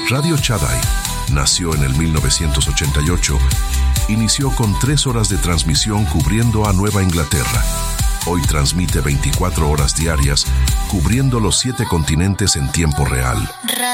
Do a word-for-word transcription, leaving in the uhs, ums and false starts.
Radio Shaddai nació en el mil novecientos ochenta y ocho. Inició con tres horas de transmisión cubriendo a Nueva Inglaterra. Hoy transmite veinticuatro horas diarias, cubriendo los siete continentes en tiempo real.